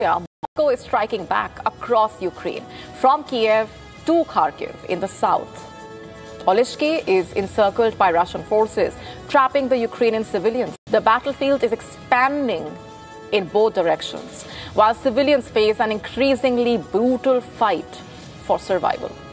Moscow is striking back across Ukraine, from Kiev to Kharkiv in the south. Oleshki is encircled by Russian forces, trapping the Ukrainian civilians. The battlefield is expanding in both directions, while civilians face an increasingly brutal fight for survival.